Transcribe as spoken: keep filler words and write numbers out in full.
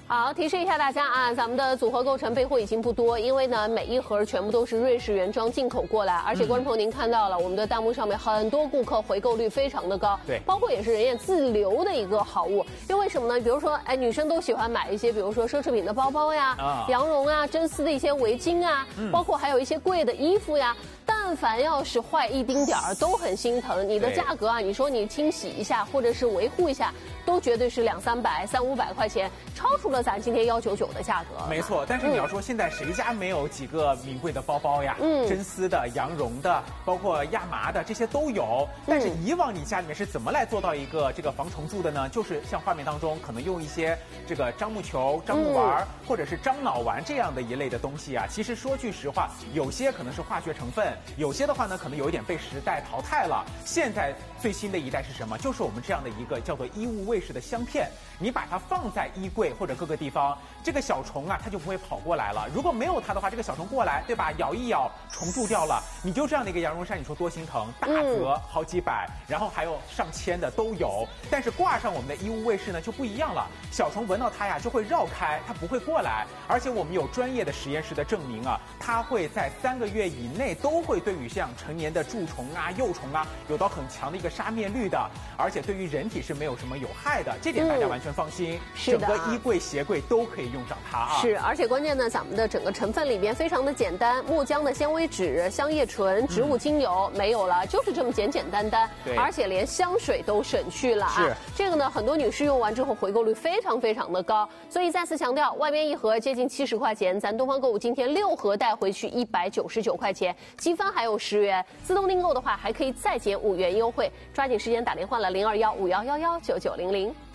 好，提示一下大家啊，咱们的组合构成备货已经不多，因为呢每一盒全部都是瑞士原装进口过来，而且观众朋友您看到了，我们的弹幕上面很多顾客回购率非常的高， 对， 包括也是人家自留的一个好物。因为为什么呢？比如说，哎，女生都喜欢买一些，比如说奢侈品的包包呀、啊、羊绒啊、真丝的一些围巾啊，嗯、包括还有一些贵的衣服呀。但凡要是坏一丁点儿，都很心疼。你的价格啊，你说你清洗一下或者是维护一下，都绝对是两三百、三五百块钱，超出了咱今天幺九九的价格。 没错，但是你要说现在谁家没有几个名贵的包包呀？嗯，真丝的、羊绒的，包括亚麻的，这些都有。但是以往你家里面是怎么来做到一个这个防虫蛀的呢？就是像画面当中可能用一些这个樟木球、樟木丸、嗯、或者是樟脑丸这样的一类的东西啊。其实说句实话，有些可能是化学成分。有些的话呢，可能有一点被时代淘汰了。现在最新的一代是什么？就是我们这样的一个叫做衣物卫士的香片。你把它放在衣柜或者各个地方，这个小虫啊，它就不会跑过来了。如果没有它的话，这个小虫过来，对吧？咬一咬，虫蛀掉了，你就这样的一个羊绒衫，你说多心疼？大则好几百，然后还有上千的都有。但是挂上我们的衣物卫士呢，就不一样了。小虫闻到它呀，就会绕开，它不会过来。而且我们有专业的实验室的证明啊，它会在三个月以内都会对于像成年的蛀虫啊、幼虫啊，有到很强的一个杀灭率的，而且对于人体是没有什么有害的，这点大家完全放心。嗯、是的，整个衣柜、鞋柜都可以用上它啊。 是，而且关键呢，咱们的整个成分里边非常的简单，木浆的纤维质、香叶醇、植物精油、嗯、没有了，就是这么简简单单。 对， 而且连香水都省去了啊。 是， 这个呢，很多女士用完之后回购率非常非常的高，所以再次强调，外边一盒接近七十块钱，咱东方购物今天六盒带回去一百九十九块钱，积分还有十元，自动订购的话还可以再减五元优惠，抓紧时间打电话了零二幺五幺幺幺九九零零。